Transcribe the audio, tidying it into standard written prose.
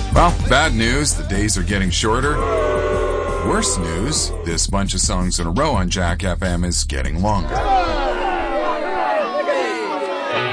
Well, bad news, the days are getting shorter. Worse news, this bunch of songs in a row on Jack FM is getting longer.